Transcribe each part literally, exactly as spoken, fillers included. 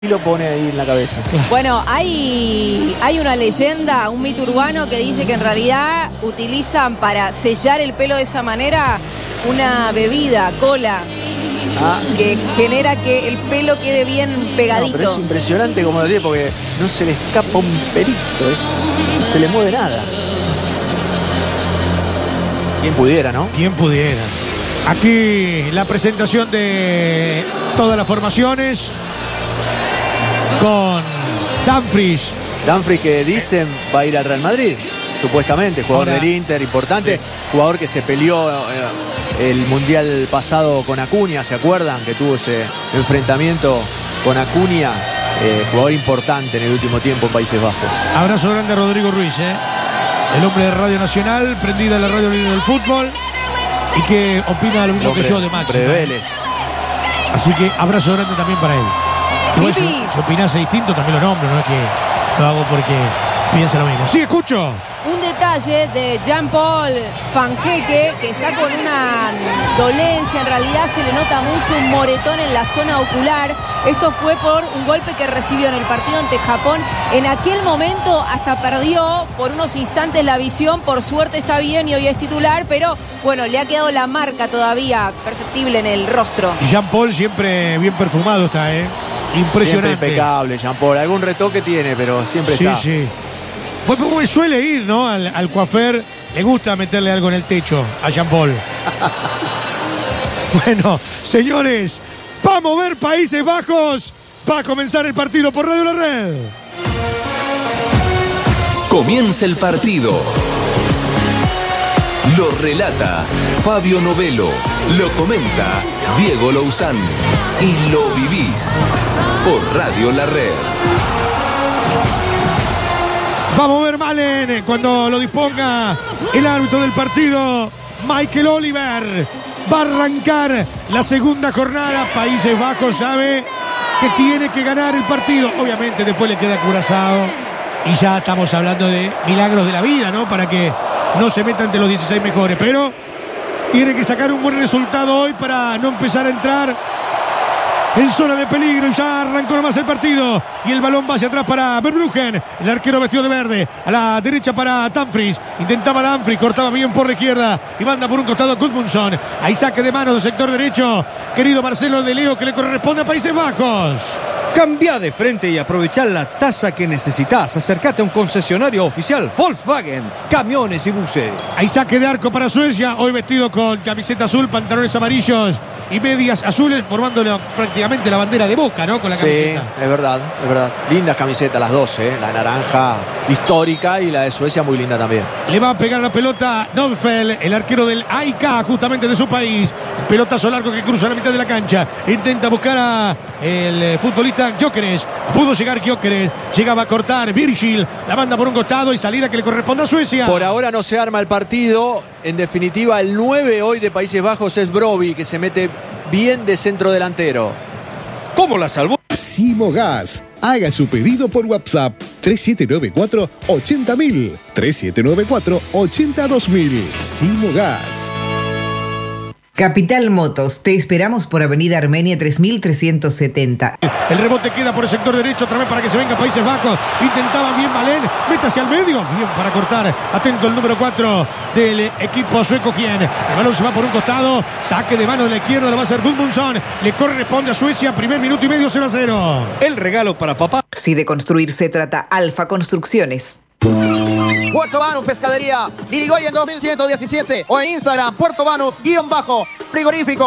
y lo pone ahí en la cabeza. Bueno, hay, hay una leyenda, un mito urbano que dice que en realidad utilizan para sellar el pelo de esa manera una bebida, cola, ah. que genera que el pelo quede bien pegadito. No, pero es impresionante como lo tiene porque no se le escapa un pelito, es, no se le mueve nada. Quien pudiera, ¿no? Quien pudiera. Aquí la presentación de todas las formaciones con Dumfries. Dumfries que dicen va a ir al Real Madrid, supuestamente, jugador Ahora, del Inter, importante, sí. Jugador que se peleó eh, el Mundial pasado con Acuña, ¿se acuerdan? Que tuvo ese enfrentamiento con Acuña, eh, jugador importante en el último tiempo en Países Bajos. Abrazo grande a Rodrigo Ruiz, ¿eh? El hombre de Radio Nacional, prendida a la radio libre del fútbol y que opina lo mismo hombre, que yo de Maxi. Así que abrazo grande también para él. Igual si, si opinase distinto también lo nombro, no es que lo hago porque piensa lo mismo. Sí, escucho. Un detalle de Jean-Paul Fanqueque, que está con una dolencia, en realidad se le nota mucho un moretón en la zona ocular. Esto fue por un golpe que recibió en el partido ante Japón. En aquel momento hasta perdió por unos instantes la visión, por suerte está bien y hoy es titular, pero bueno, le ha quedado la marca todavía perceptible en el rostro. Jean-Paul siempre bien perfumado está, ¿eh? Impresionante. Siempre impecable, Jean-Paul. Algún retoque tiene, pero siempre sí, está. Sí, sí. Pues como suele ir, ¿no? Al, al coafer, le gusta meterle algo en el techo a Jean-Paul. Bueno, señores, vamos a ver Países Bajos. Va a comenzar el partido por Radio La Red. Comienza el partido. Lo relata Fabio Novelo. Lo comenta Diego Louzán. Y lo vivís por Radio La Red. Vamos a ver Malen cuando lo disponga el árbitro del partido, Michael Oliver. Va a arrancar la segunda jornada. Países Bajos sabe que tiene que ganar el partido. Obviamente después le queda Curazao. Y ya estamos hablando de milagros de la vida, ¿no? Para que no se meta entre los dieciséis mejores. Pero tiene que sacar un buen resultado hoy para no empezar a entrar en zona de peligro. Y ya arrancó nomás el partido. Y el balón va hacia atrás para Verbruggen. El arquero vestido de verde. A la derecha para Dumfries. Intentaba Dumfries. Cortaba bien por la izquierda. Y manda por un costado Gudmundsson. Ahí saque de mano del sector derecho. Querido Marcelo de Leo, que le corresponde a Países Bajos. Cambia de frente y aprovechar la tasa que necesitas. Acércate a un concesionario oficial Volkswagen, camiones y buses. Hay saque de arco para Suecia. Hoy vestido con camiseta azul, pantalones amarillos y medias azules, formando prácticamente la bandera de Boca, ¿no? Con la camiseta. Sí, es verdad, es verdad. Lindas camisetas las dos, ¿eh? La naranja histórica y la de Suecia muy linda también. Le va a pegar la pelota Nordfeld, el arquero del A I K, justamente de su país. Pelotazo largo que cruza la mitad de la cancha. Intenta buscar a el futbolista Gyökeres. Pudo llegar Gyökeres. Llegaba a cortar Virgil. La manda por un costado y salida que le corresponde a Suecia. Por ahora no se arma el partido. En definitiva, el nueve hoy de Países Bajos es Brobbey, que se mete bien de centro delantero. ¿Cómo la salvó? Simogas. Haga su pedido por WhatsApp tres siete nueve cuatro, ochenta mil. tres siete nueve cuatro, ochenta dos mil. Simogas. Capital Motos, te esperamos por Avenida Armenia tres mil trescientos setenta. El rebote queda por el sector derecho, otra vez para que se venga Países Bajos. Intentaban bien Malen, mete hacia el medio, bien para cortar. Atento el número cuatro del equipo sueco, quien el balón se va por un costado. Saque de mano de la izquierda, lo va a hacer Gudmundsson. Le corresponde a Suecia, primer minuto y medio, cero a cero. El regalo para papá. Si de construir se trata, Alfa Construcciones. Puerto Banus Pescadería, Irigoyen dos mil ciento diecisiete o en Instagram, Puerto Banus, guión bajo, frigorífico.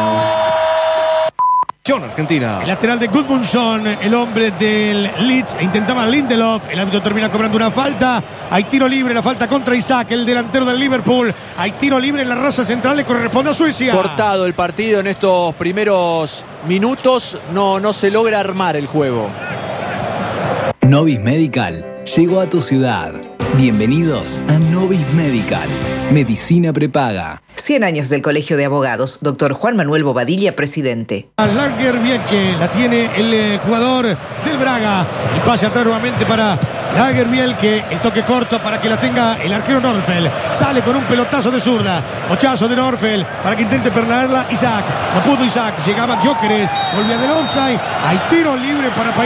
Argentina. El lateral de Gudmundsson, el hombre del Leeds, intentaba Lindelof, el árbitro termina cobrando una falta. Hay tiro libre, la falta contra Isaac, el delantero del Liverpool. Hay tiro libre en la raza central, le corresponde a Suecia. Cortado el partido en estos primeros minutos, no, no se logra armar el juego. Novis Medical llegó a tu ciudad. Bienvenidos a Novis Medical, medicina prepaga. cien años del Colegio de Abogados, doctor Juan Manuel Bobadilla, presidente. Langer bien que la tiene el eh, jugador del Braga. El pase atrás nuevamente para Lagerbiel, que el toque corto para que la tenga el arquero Norfeld. Sale con un pelotazo de zurda. Mochazo de Norfeld para que intente perderla Isaac. No pudo Isaac. Llegaba Gyökeres. Volvía del offside. Hay tiro libre para Países